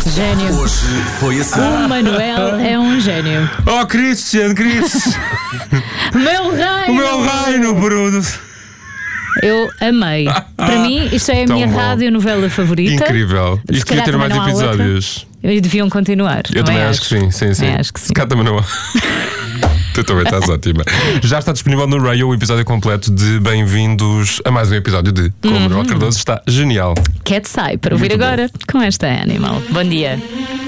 Gênio. Hoje foi assim. O Manuel é um gênio. Oh, Christian! Meu reino! O meu reino, Bruno! Eu amei. Para mim, isto é a Tão minha bom. radionovela favorita. Incrível. Se Isto devia calhar ter mais também não há outra. episódios. E deviam continuar. Eu também acho que sim. Também acho que sim. Se cá também não há. Tu também estás ótima. Já está disponível no Rayo o episódio completo de Bem-vindos a mais um episódio de Como Manuel Cardoso. Está genial. Cat sai para ouvir Muito bom. agora com esta Animal. Bom dia.